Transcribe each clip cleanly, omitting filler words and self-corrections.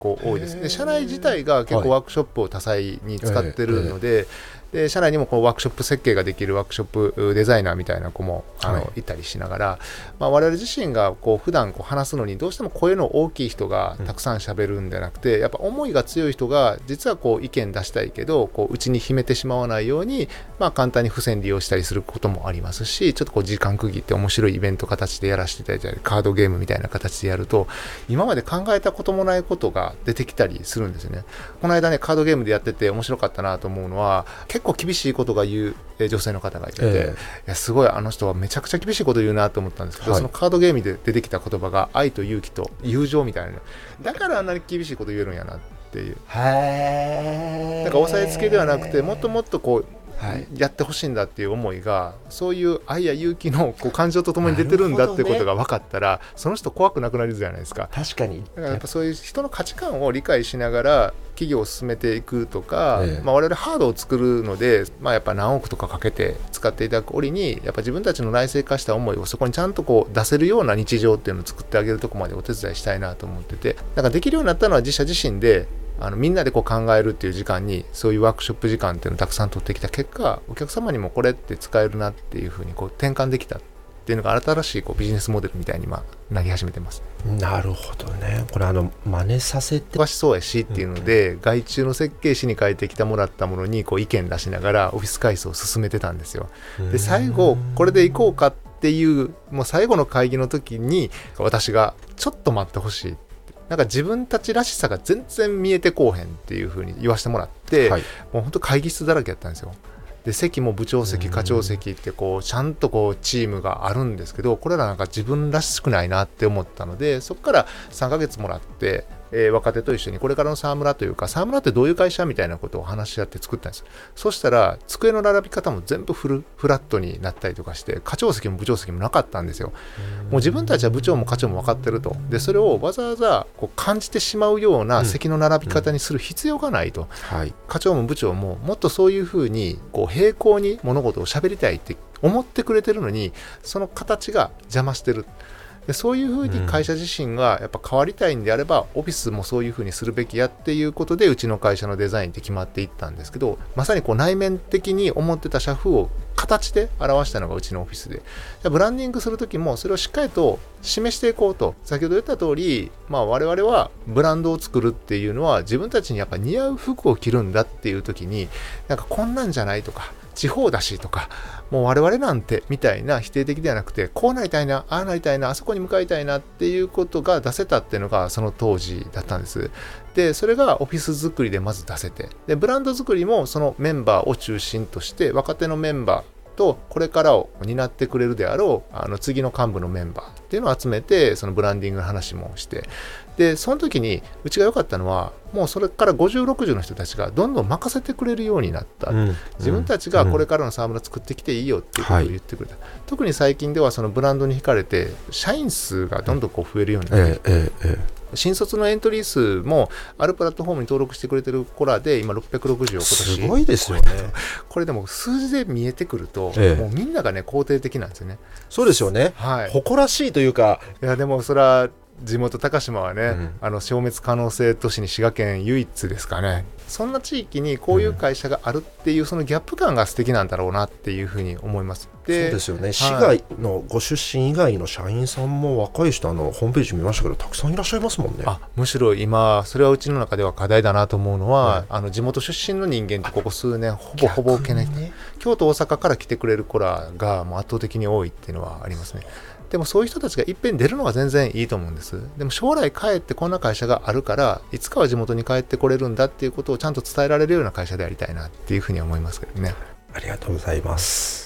構多いです。で社内自体が結構ワークショップを多彩に使ってるので、で社内にもこうワークショップ設計ができるワークショップデザイナーみたいな子もいたりしながら、我々自身がこう普段こう話すのにどうしても声の大きい人がたくさん喋るんじゃなくて、やっぱ思いが強い人が実はこう意見出したいけどこう内に秘めてしまわないように、簡単に付箋利用したりすることもありますし、ちょっとこう時間区切って面白いイベント形でやらせていただいたり、カードゲームみたいな形でやると今まで考えたこともないことが出てきたりするんですよね。この間ねカードゲームでやってて面白かったなと思うのは、結構厳しいことが言う女性の方がいて、いやすごいあの人はめちゃくちゃ厳しいこと言うなと思ったんですけど、そのカードゲームで出てきた言葉が愛と勇気と友情みたいな、だからあんなに厳しいこと言えるんやなっていう。だから押さえつけではなくてもっともっとこうやってほしいんだっていう思いが、そういう愛や勇気のこう感情とともに出てるんだってことが分かったら、その人怖くなくなるじゃないですか。 確かに。 だからやっぱそういう人の価値観を理解しながら企業を進めていくとか、我々ハードを作るので、やっぱ何億とかかけて使っていただく折に、やっぱ自分たちの内省化した思いをそこにちゃんとこう出せるような日常っていうのを作ってあげるところまでお手伝いしたいなと思ってて、だからできるようになったのは自社自身でみんなでこう考えるっていう時間に、そういうワークショップ時間っていうのをたくさん取ってきた結果、お客様にもこれって使えるなっていうふうにこう転換できたっていうのが新しいこうビジネスモデルみたいになり始めてます。 なるほどね。これ真似させて詳しそうやしっていうので、外注の設計士に書いてきてもらったものにこう意見出しながらオフィス改装を進めてたんですよ。で最後これでいこうかっていうもう最後の会議の時に私がちょっと待ってほしい、なんか自分たちらしさが全然見えてこうへんっていう風に言わせてもらって、もう本当会議室だらけやったんですよ。で席も部長席課長席ってこうちゃんとこうチームがあるんですけど、これらなんか自分らしくないなって思ったので、そこから3ヶ月もらって、若手と一緒にこれからの沢村というか、沢村ってどういう会社みたいなことを話し合って作ったんです。そしたら机の並び方も全部フラットになったりとかして、課長席も部長席もなかったんですよ。もう自分たちは部長も課長も分かってると。でそれをわざわざこう感じてしまうような席の並び方にする必要がないと、課長も部長ももっとそういうふうにこう平行に物事を喋りたいって思ってくれてるのに、その形が邪魔してる。でそういうふうに会社自身がやっぱ変わりたいんであれば、オフィスもそういうふうにするべきやっていうことでうちの会社のデザインって決まっていったんですけど、まさにこう内面的に思ってた社風を形で表したのがうちのオフィスで、ブランディングする時もそれをしっかりと示していこうと。先ほど言った通り、我々はブランドを作るっていうのは自分たちにやっぱ似合う服を着るんだっていう時に、なんかこんなんじゃないとか地方だしとか、もう我々なんてみたいな否定的ではなくて、こうなりたいな、ああなりたいな、あそこに向かいたいなっていうことが出せたっていうのがその当時だったんです。でそれがオフィス作りでまず出せて、でブランド作りもそのメンバーを中心として若手のメンバーとこれからを担ってくれるであろう次の幹部のメンバーっていうのを集めて、そのブランディングの話もして、でその時にうちが良かったのは、もうそれから50、60の人たちがどんどん任せてくれるようになった、自分たちがこれからの沢村作ってきていいよっていうことを言ってくれた、特に最近ではそのブランドに惹かれて社員数がどんどんこう増えるようになってきて、新卒のエントリー数もあるプラットフォームに登録してくれてる子らで今660を今年、 すごいですよね。 これでも数字で見えてくると、もうみんながね肯定的なんですよね。 そうですよね、誇らしいというか。 いやでもそれは地元高島はね、消滅可能性都市に滋賀県唯一ですかね。そんな地域にこういう会社があるっていう、そのギャップ感が素敵なんだろうなっていうふうに思います。 でそうですよね。市外のご出身以外の社員さんも若い人ホームページ見ましたけどたくさんいらっしゃいますもんね。 むしろ今それはうちの中では課題だなと思うのは、地元出身の人間ってここ数年ほぼけね、京都大阪から来てくれる子らがもう圧倒的に多いっていうのはありますね。でもそういう人たちがいっぺん出るのは全然いいと思うんです。でも将来帰ってこんな会社があるからいつかは地元に帰ってこれるんだっていうことをちゃんと伝えられるような会社でありたいなっていうふうに思いますけどね。 ありがとうございます。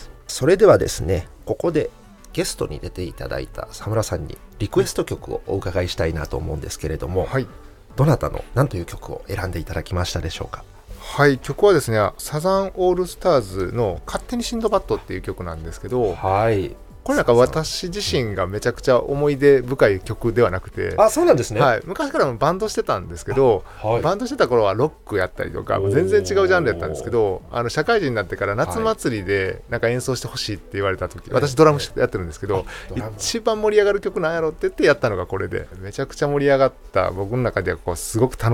それではですね、ここでゲストに出ていただいた沢村さんにリクエスト曲をお伺いしたいなと思うんですけれども、どなたの何という曲を選んでいただきましたでしょうか。 曲はですね、サザンオールスターズの勝手にシンドバッドっていう曲なんですけど、 これなんか私自身がめちゃくちゃ思い出深い曲ではなくて、 あ、そうなんですね。 はい、昔からもバンドしてたんですけど、はい、バンドしてた頃はロックやったりとかもう全然違うジャンルやったんですけど、社会人になってから夏祭りでなんか演奏してほしいって言われた時、私ドラムやってるんですけど、一番盛り上がる曲なんやろって言ってやったのがこれで、めちゃくちゃ盛り上がった、僕の中ではこうすごく楽